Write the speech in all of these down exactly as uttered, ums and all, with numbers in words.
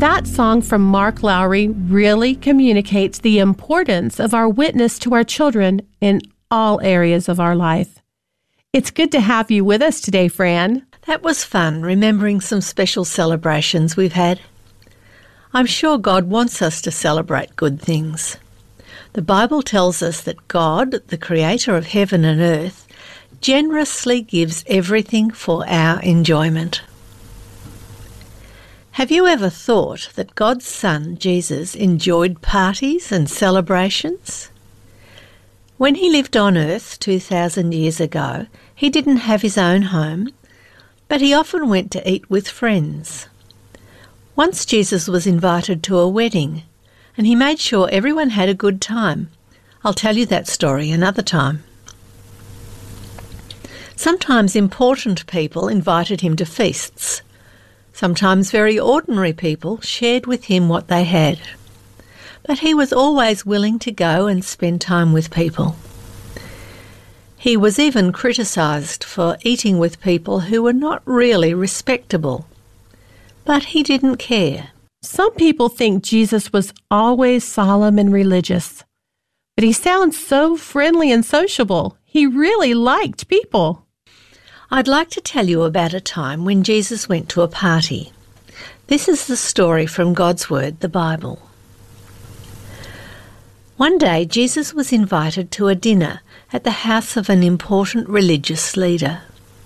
That song from Mark Lowry really communicates the importance of our witness to our children in all areas of our life. It's good to have you with us today, Fran. That was fun, remembering some special celebrations we've had. I'm sure God wants us to celebrate good things. The Bible tells us that God, the creator of heaven and earth, generously gives everything for our enjoyment. Have you ever thought that God's Son, Jesus, enjoyed parties and celebrations? When he lived on earth two thousand years ago, he didn't have his own home, but he often went to eat with friends. Once Jesus was invited to a wedding, and he made sure everyone had a good time. I'll tell you that story another time. Sometimes important people invited him to feasts. Sometimes very ordinary people shared with him what they had. But he was always willing to go and spend time with people. He was even criticised for eating with people who were not really respectable. But he didn't care. Some people think Jesus was always solemn and religious, but he sounds so friendly and sociable. He really liked people. I'd like to tell you about a time when Jesus went to a party. This is the story from God's Word, the Bible. One day, Jesus was invited to a dinner at the house of an important religious leader.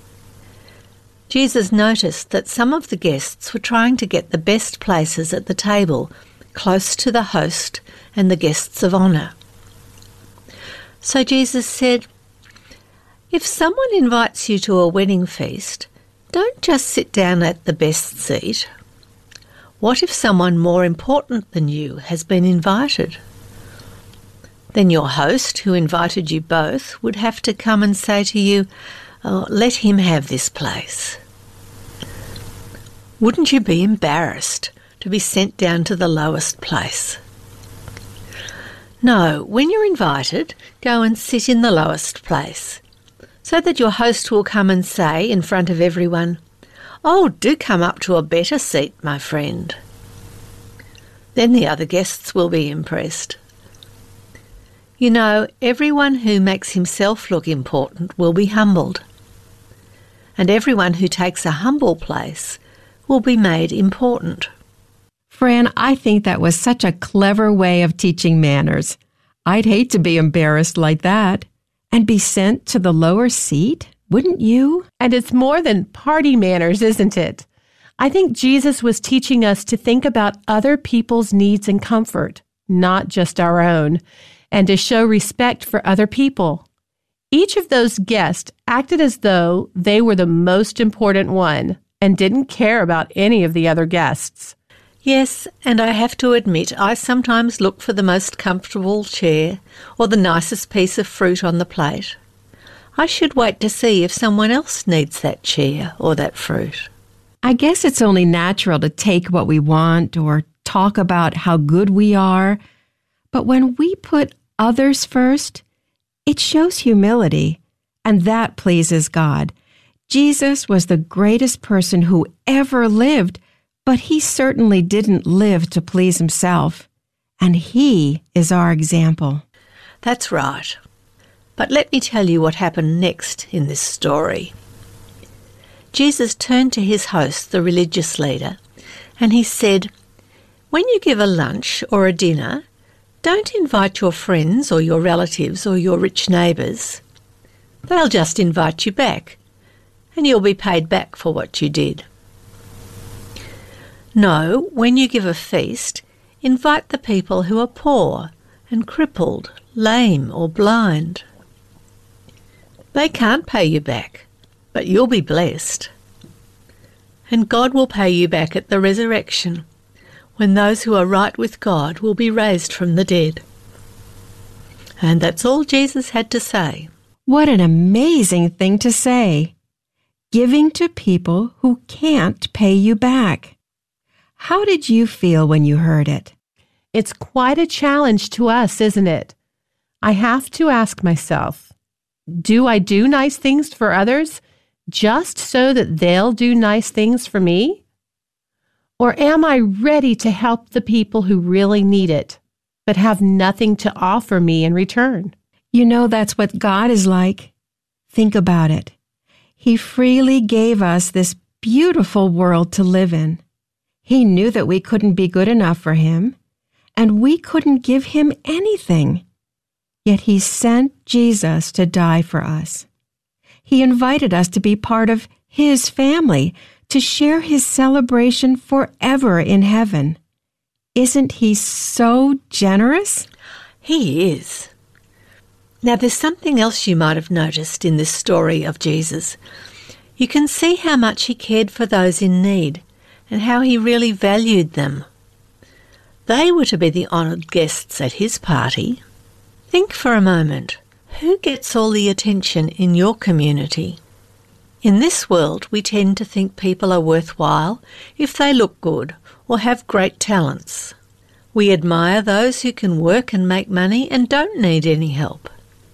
Jesus noticed that some of the guests were trying to get the best places at the table, close to the host and the guests of honour. So Jesus said, "If someone invites you to a wedding feast, don't just sit down at the best seat. What if someone more important than you has been invited? Then your host, who invited you both, would have to come and say to you, 'Oh, let him have this place.' Wouldn't you be embarrassed to be sent down to the lowest place? No, when you're invited, go and sit in the lowest place, so that your host will come and say in front of everyone, 'Oh, do come up to a better seat, my friend.' Then the other guests will be impressed. You know, everyone who makes himself look important will be humbled, and everyone who takes a humble place will be made important." Fran, I think that was such a clever way of teaching manners. I'd hate to be embarrassed like that. And be sent to the lower seat, wouldn't you? And it's more than party manners, isn't it? I think Jesus was teaching us to think about other people's needs and comfort, not just our own, and to show respect for other people. Each of those guests acted as though they were the most important one and didn't care about any of the other guests. Yes, and I have to admit I sometimes look for the most comfortable chair or the nicest piece of fruit on the plate. I should wait to see if someone else needs that chair or that fruit. I guess it's only natural to take what we want or talk about how good we are. But when we put others first, it shows humility, and that pleases God. Jesus was the greatest person who ever lived, but he certainly didn't live to please himself, and he is our example. That's right. But let me tell you what happened next in this story. Jesus turned to his host, the religious leader, and he said, "When you give a lunch or a dinner, don't invite your friends or your relatives or your rich neighbours. They'll just invite you back, and you'll be paid back for what you did. No, when you give a feast, invite the people who are poor and crippled, lame or blind. They can't pay you back, but you'll be blessed. And God will pay you back at the resurrection, when those who are right with God will be raised from the dead." And that's all Jesus had to say. What an amazing thing to say. Giving to people who can't pay you back. How did you feel when you heard it? It's quite a challenge to us, isn't it? I have to ask myself, do I do nice things for others just so that they'll do nice things for me? Or am I ready to help the people who really need it, but have nothing to offer me in return? You know, that's what God is like. Think about it. He freely gave us this beautiful world to live in. He knew that we couldn't be good enough for Him, and we couldn't give Him anything. Yet He sent Jesus to die for us. He invited us to be part of His family, to share His celebration forever in heaven. Isn't He so generous? He is. Now, there's something else you might have noticed in this story of Jesus. You can see how much He cared for those in need and how He really valued them. They were to be the honoured guests at His party. Think for a moment, who gets all the attention in your community? In this world, we tend to think people are worthwhile if they look good or have great talents. We admire those who can work and make money and don't need any help.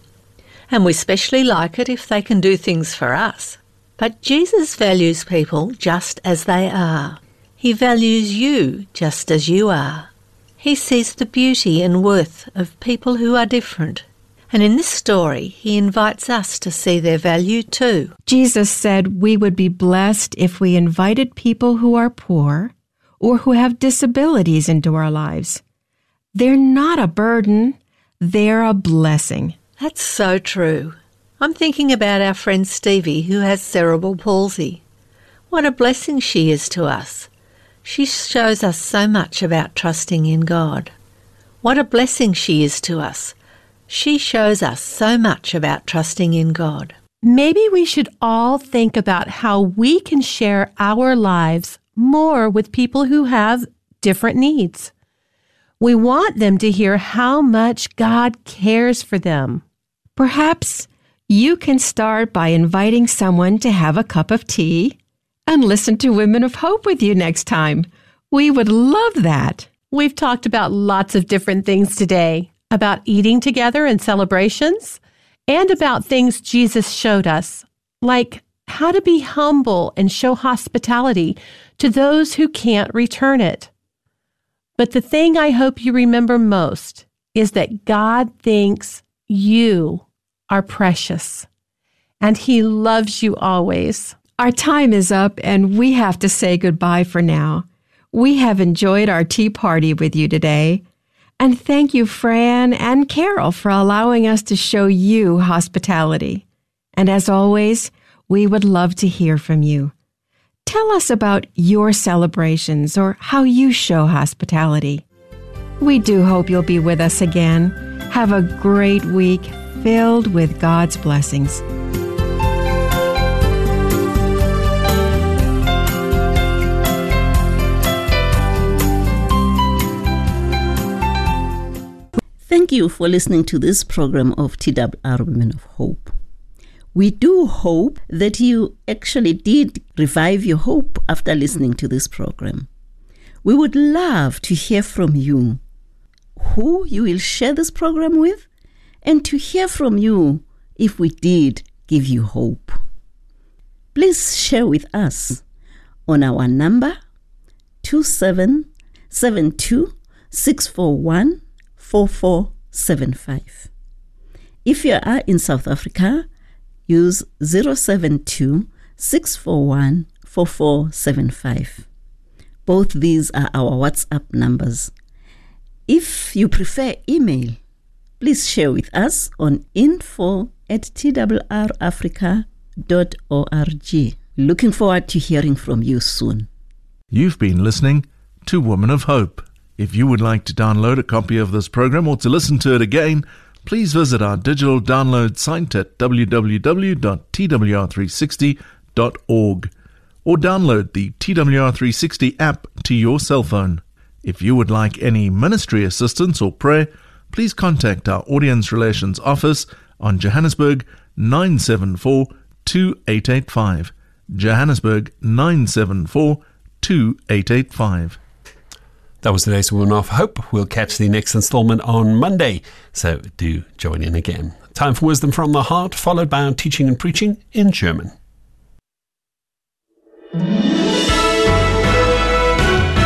And we especially like it if they can do things for us. But Jesus values people just as they are. He values you just as you are. He sees the beauty and worth of people who are different. And in this story, He invites us to see their value too. Jesus said we would be blessed if we invited people who are poor or who have disabilities into our lives. They're not a burden, they're a blessing. That's so true. I'm thinking about our friend Stevie, who has cerebral palsy. What a blessing she is to us. She shows us so much about trusting in God. What a blessing she is to us. She shows us so much about trusting in God. Maybe we should all think about how we can share our lives more with people who have different needs. We want them to hear how much God cares for them. Perhaps you can start by inviting someone to have a cup of tea and listen to Women of Hope with you next time. We would love that. We've talked about lots of different things today, about eating together and celebrations, and about things Jesus showed us, like how to be humble and show hospitality to those who can't return it. But the thing I hope you remember most is that God thinks you are precious, and He loves you always. Our time is up, and we have to say goodbye for now. We have enjoyed our tea party with you today. And thank you, Fran and Carol, for allowing us to show you hospitality. And as always, we would love to hear from you. Tell us about your celebrations or how you show hospitality. We do hope you'll be with us again. Have a great week filled with God's blessings. Thank you for listening to this program of T W R Women of Hope. We do hope that you actually did revive your hope after listening to this program. We would love to hear from you, who you will share this program with, and to hear from you if we did give you hope. Please share with us on our number two seven seven two, six four one, four four seven five. If you are in South Africa, use zero seven two, six four one, four four seven five. Both these are our WhatsApp numbers. If you prefer email, please share with us on info at t w r africa dot org. Looking forward to hearing from you soon. You've been listening to Women of Hope. If you would like to download a copy of this program or to listen to it again, please visit our digital download site at w w w dot t w r three sixty dot org or download the T W R three sixty app to your cell phone. If you would like any ministry assistance or prayer, please contact our Audience Relations Office on Johannesburg nine seven four, two eight eight five. Johannesburg nine seven four, two eight eight five. That was today's Women of Hope. We'll catch the next installment on Monday, so do join in again. Time for Wisdom from the Heart, followed by our teaching and preaching in German.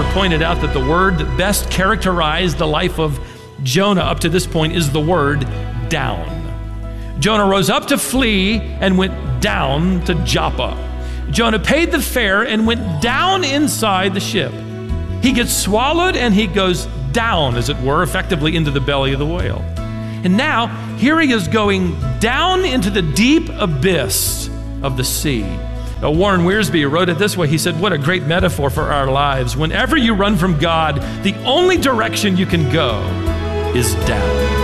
pointed out that the word that best characterized the life of Jonah up to this point is the word down. Jonah rose up to flee and went down to Joppa. Jonah paid the fare and went down inside the ship. He gets swallowed and he goes down, as it were, effectively into the belly of the whale. And now, here he is going down into the deep abyss of the sea. Now, Warren Wiersbe wrote it this way. He said, what a great metaphor for our lives. Whenever you run from God, the only direction you can go is down.